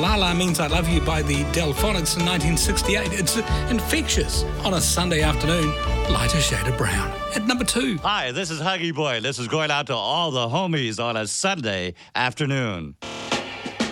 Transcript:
La La Means I Love You by the Delphonics in 1968. It's infectious. On a Sunday afternoon, lighter shade of brown. At number 2. Hi, this is Huggy Boy. This is going out to all the homies on a Sunday afternoon.